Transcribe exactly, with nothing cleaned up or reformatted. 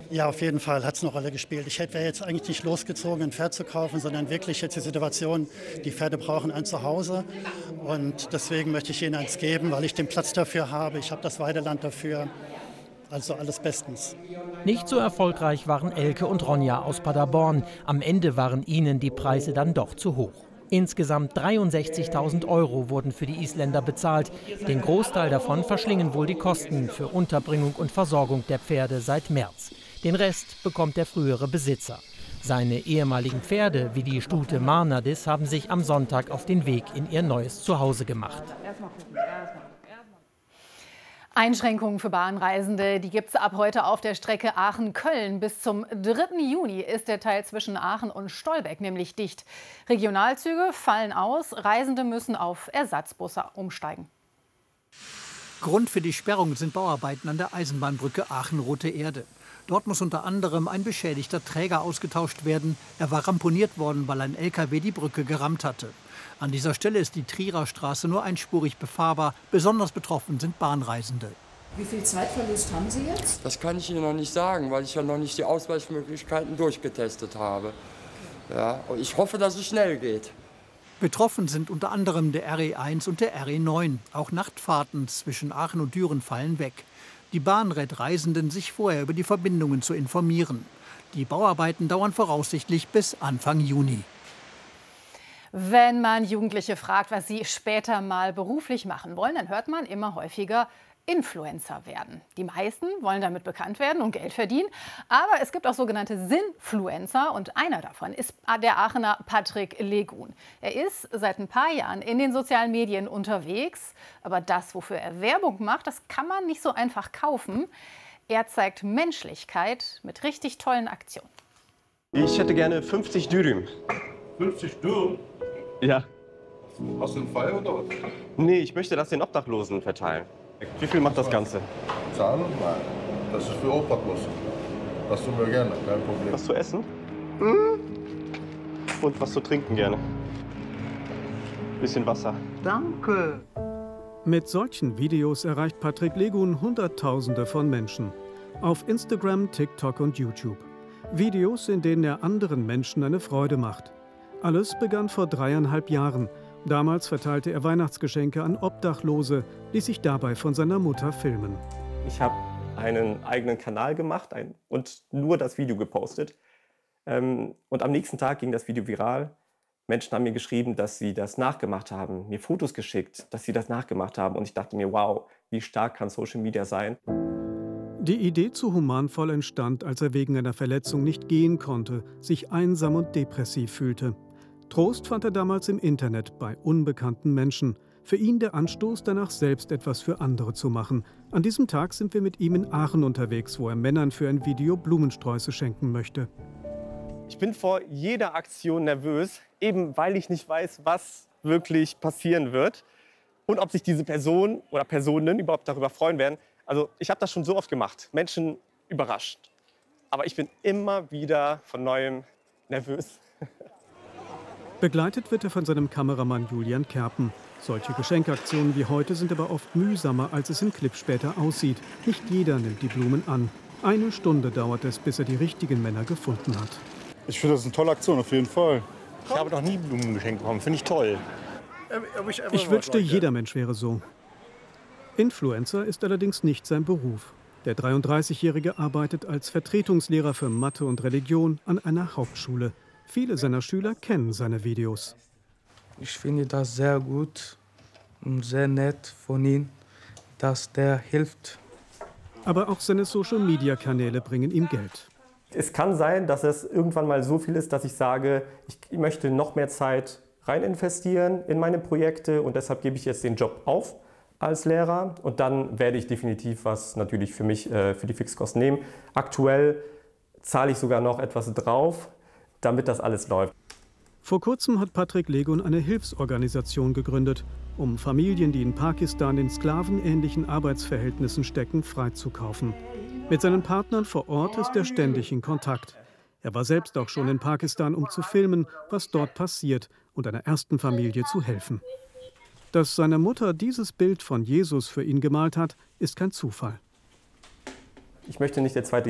Ja, auf jeden Fall hat es eine Rolle gespielt. Ich wäre jetzt eigentlich nicht losgezogen, ein Pferd zu kaufen, sondern wirklich jetzt die Situation, die Pferde brauchen ein Zuhause. Und deswegen möchte ich ihnen eins geben, weil ich den Platz dafür habe. Ich habe das Weideland dafür. Also alles bestens. Nicht so erfolgreich waren Elke und Ronja aus Paderborn. Am Ende waren ihnen die Preise dann doch zu hoch. Insgesamt dreiundsechzigtausend Euro wurden für die Isländer bezahlt. Den Großteil davon verschlingen wohl die Kosten für Unterbringung und Versorgung der Pferde seit März. Den Rest bekommt der frühere Besitzer. Seine ehemaligen Pferde, wie die Stute Marnadis, haben sich am Sonntag auf den Weg in ihr neues Zuhause gemacht. Einschränkungen für Bahnreisende, die gibt es ab heute auf der Strecke Aachen-Köln. Bis zum dritten Juni ist der Teil zwischen Aachen und Stolberg nämlich dicht. Regionalzüge fallen aus, Reisende müssen auf Ersatzbusse umsteigen. Grund für die Sperrung sind Bauarbeiten an der Eisenbahnbrücke Aachen-Rote Erde. Dort muss unter anderem ein beschädigter Träger ausgetauscht werden. Er war ramponiert worden, weil ein L K W die Brücke gerammt hatte. An dieser Stelle ist die Trierer Straße nur einspurig befahrbar. Besonders betroffen sind Bahnreisende. Wie viel Zeitverlust haben Sie jetzt? Das kann ich Ihnen noch nicht sagen, weil ich ja noch nicht die Ausweichmöglichkeiten durchgetestet habe. Ja, ich hoffe, dass es schnell geht. Betroffen sind unter anderem der R E eins und der R E neun. Auch Nachtfahrten zwischen Aachen und Düren fallen weg. Die Bahn rät Reisenden, sich vorher über die Verbindungen zu informieren. Die Bauarbeiten dauern voraussichtlich bis Anfang Juni. Wenn man Jugendliche fragt, was sie später mal beruflich machen wollen, dann hört man immer häufiger Influencer werden. Die meisten wollen damit bekannt werden und Geld verdienen. Aber es gibt auch sogenannte Sinnfluencer und einer davon ist der Aachener Patrick Legun. Er ist seit ein paar Jahren in den sozialen Medien unterwegs. Aber das, wofür er Werbung macht, das kann man nicht so einfach kaufen. Er zeigt Menschlichkeit mit richtig tollen Aktionen. Ich hätte gerne fünfzig Dürüm. fünfzig Dürüm? Ja. Hast du einen Feier oder was? Nee, ich möchte das den Obdachlosen verteilen. Wie viel macht das Ganze? Zahlen? Nein. Das ist für Obdachlose. Das tun wir gerne, kein Problem. Was zu essen? Mhm. Und was zu trinken gerne. Bisschen Wasser. Danke. Mit solchen Videos erreicht Patrick Legun Hunderttausende von Menschen. Auf Instagram, TikTok und YouTube. Videos, in denen er anderen Menschen eine Freude macht. Alles begann vor dreieinhalb Jahren. Damals verteilte er Weihnachtsgeschenke an Obdachlose, ließ sich dabei von seiner Mutter filmen. Ich habe einen eigenen Kanal gemacht ein, und nur das Video gepostet. Ähm, und am nächsten Tag ging das Video viral. Menschen haben mir geschrieben, dass sie das nachgemacht haben, mir Fotos geschickt, dass sie das nachgemacht haben. Und ich dachte mir, wow, wie stark kann Social Media sein? Die Idee zu Humanvoll entstand, als er wegen einer Verletzung nicht gehen konnte, sich einsam und depressiv fühlte. Trost fand er damals im Internet bei unbekannten Menschen. Für ihn der Anstoß, danach selbst etwas für andere zu machen. An diesem Tag sind wir mit ihm in Aachen unterwegs, wo er Männern für ein Video Blumensträuße schenken möchte. Ich bin vor jeder Aktion nervös, eben weil ich nicht weiß, was wirklich passieren wird und ob sich diese Person oder Personen überhaupt darüber freuen werden. Also ich habe das schon so oft gemacht, Menschen überrascht. Aber ich bin immer wieder von Neuem nervös. Begleitet wird er von seinem Kameramann Julian Kerpen. Solche Geschenkaktionen wie heute sind aber oft mühsamer, als es im Clip später aussieht. Nicht jeder nimmt die Blumen an. Eine Stunde dauert es, bis er die richtigen Männer gefunden hat. Ich finde das eine tolle Aktion, auf jeden Fall. Ich habe noch nie Blumen geschenkt bekommen, finde ich toll. Ich wünschte, jeder Mensch wäre so. Influencer ist allerdings nicht sein Beruf. Der dreiunddreißigjährige arbeitet als Vertretungslehrer für Mathe und Religion an einer Hauptschule. Viele seiner Schüler kennen seine Videos. Ich finde das sehr gut und sehr nett von ihm, dass der hilft. Aber auch seine Social-Media-Kanäle bringen ihm Geld. Es kann sein, dass es irgendwann mal so viel ist, dass ich sage, ich möchte noch mehr Zeit rein investieren in meine Projekte und deshalb gebe ich jetzt den Job auf als Lehrer und dann werde ich definitiv was natürlich für mich, äh, für die Fixkosten nehmen. Aktuell zahle ich sogar noch etwas drauf, damit das alles läuft. Vor kurzem hat Patrick Legun eine Hilfsorganisation gegründet, um Familien, die in Pakistan in sklavenähnlichen Arbeitsverhältnissen stecken, freizukaufen. Mit seinen Partnern vor Ort ist er ständig in Kontakt. Er war selbst auch schon in Pakistan, um zu filmen, was dort passiert und einer ersten Familie zu helfen. Dass seine Mutter dieses Bild von Jesus für ihn gemalt hat, ist kein Zufall. Ich möchte nicht der zweite